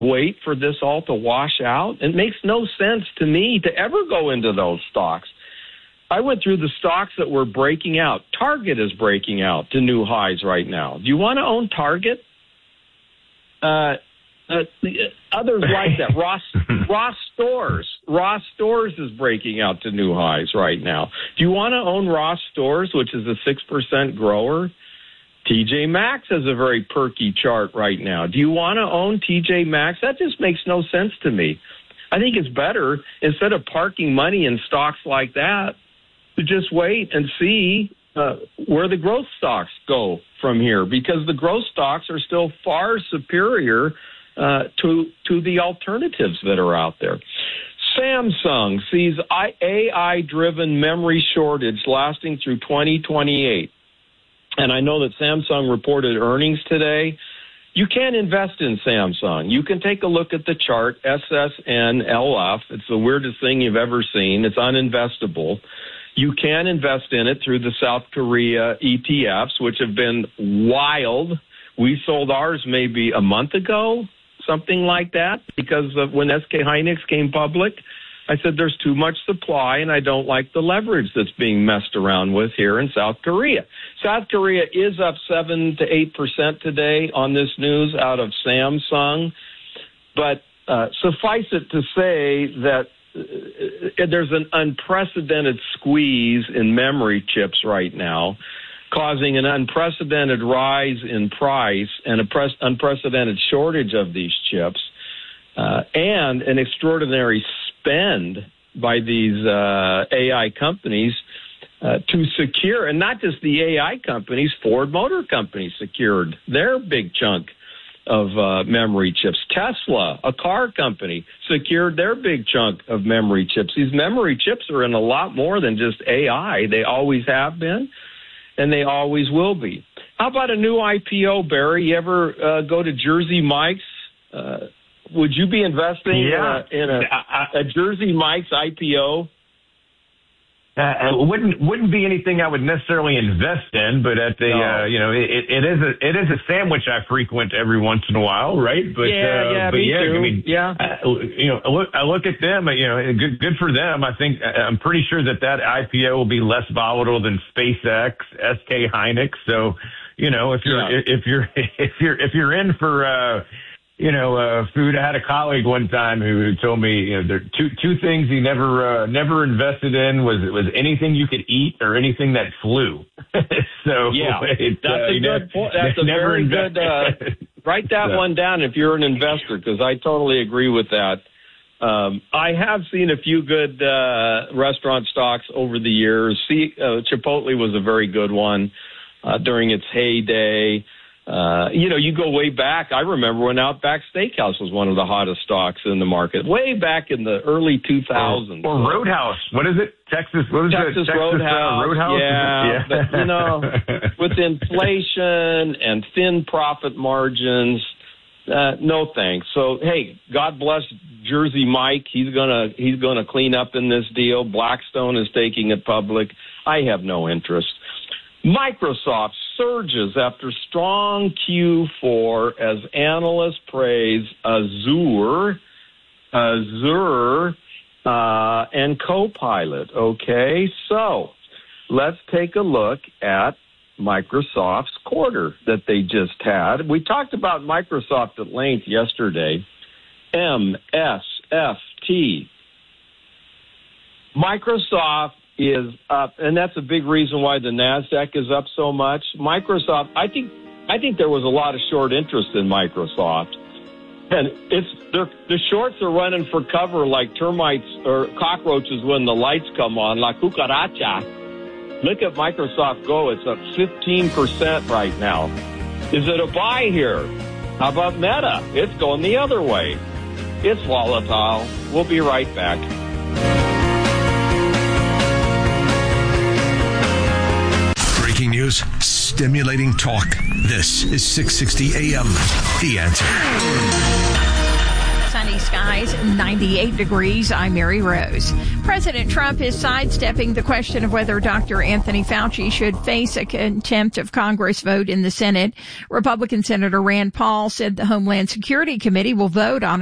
wait for this all to wash out? It makes no sense to me to ever go into those stocks. I went through the stocks that were breaking out. Target is breaking out to new highs right now. Do you want to own Target? Others like that. Ross Stores. Ross Stores is breaking out to new highs right now. Do you want to own Ross Stores, which is a 6% grower? TJ Maxx has a very perky chart right now. Do you want to own TJ Maxx? That just makes no sense to me. I think it's better, instead of parking money in stocks like that, to just wait and see where the growth stocks go from here, because the growth stocks are still far superior to the alternatives that are out there. Samsung sees AI-driven memory shortage lasting through 2028. And I know that Samsung reported earnings today. You can invest in Samsung. You can take a look at the chart, SSNLF. It's the weirdest thing you've ever seen. It's uninvestable. You can invest in it through the South Korea ETFs, which have been wild. We sold ours maybe a month ago, something like that, because of when SK Hynix came public. I said there's too much supply, and I don't like the leverage that's being messed around with here in South Korea. South Korea is up 7 to 8% today on this news out of Samsung. But suffice it to say that there's an unprecedented squeeze in memory chips right now, causing an unprecedented rise in price and an unprecedented shortage of these chips, and an extraordinary spend by these AI companies to secure, and not just the AI companies, Ford Motor Company secured their big chunk of memory chips. Tesla, a car company, secured their big chunk of memory chips. These memory chips are in a lot more than just AI. They always have been, and they always will be. How about a new IPO, Barry? You ever go to Jersey Mike's? Would you be investing in a Jersey Mike's IPO? It wouldn't be anything I would necessarily invest in, but at the it is a sandwich I frequent every once in a while, right? But me too. I mean, I look at them, good for them. I'm pretty sure that IPO will be less volatile than SpaceX, SK Hynix. So, if you're in for food. I had a colleague one time who told me, there are two things he never invested in was anything you could eat or anything that flew. So that's a good point. That's a very good. Write that one down if you're an investor, because I totally agree with that. I have seen a few good restaurant stocks over the years. Chipotle was a very good one during its heyday. You go way back. I remember when Outback Steakhouse was one of the hottest stocks in the market, way back in the early 2000s. Or Roadhouse. What is it? Texas Roadhouse. Roadhouse? Yeah. But, with inflation and thin profit margins, no thanks. So, hey, God bless Jersey Mike. He's gonna clean up in this deal. Blackstone is taking it public. I have no interest. Microsoft surges after strong Q4 as analysts praise Azure, and Copilot. Okay, so let's take a look at Microsoft's quarter that they just had. We talked about Microsoft at length yesterday. MSFT. Microsoft is up, and that's a big reason why the NASDAQ is up so much. Microsoft, I think there was a lot of short interest in Microsoft, and the shorts are running for cover like termites or cockroaches when the lights come on, la cucaracha. Look at Microsoft go; it's up 15% right now. Is it a buy here? How about Meta? It's going the other way. It's volatile. We'll be right back. Breaking news, stimulating talk. This is 660 AM. The Answer. Sunny skies highs 98 degrees. I'm Mary Rose. President Trump is sidestepping the question of whether Dr. Anthony Fauci should face a contempt of Congress vote in the Senate. Republican Senator Rand Paul said the Homeland Security Committee will vote on